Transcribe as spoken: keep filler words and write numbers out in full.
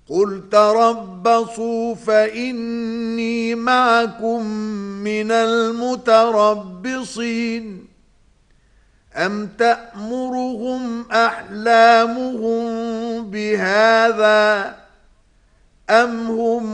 قل تربصوا فإني معكم من المتربصين أم تأمرهم أحلامهم بهذا أم هم